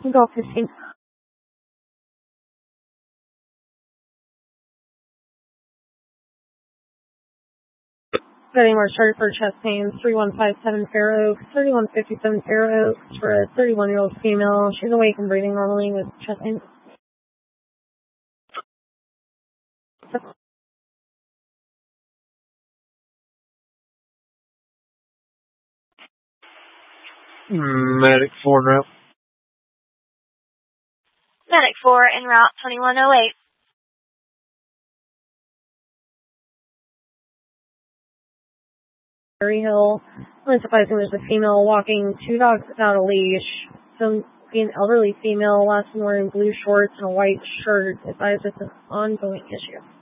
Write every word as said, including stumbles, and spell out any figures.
Golf fifteen. Getting more started for chest pain. three one five seven Fair Oaks, thirty-one fifty-seven Fair Oaks for a thirty-one-year-old female. She's awake and breathing normally with chest pain. Medic four en route. Medic four en route, twenty-one oh eight. Berry Hill. Unsurprisingly, there's a female walking two dogs without a leash. So, an elderly female, last one wearing blue shorts and a white shirt. Advised it's an ongoing issue.